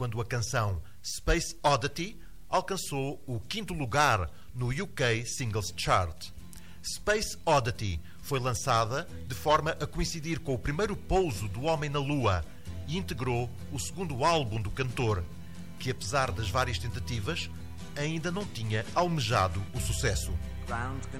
quando a canção Space Oddity alcançou o 5º lugar no UK Singles Chart. Space Oddity foi lançada de forma a coincidir com o primeiro pouso do homem na Lua e integrou o 2º álbum do cantor, que apesar das várias tentativas, ainda não tinha almejado o sucesso. Ground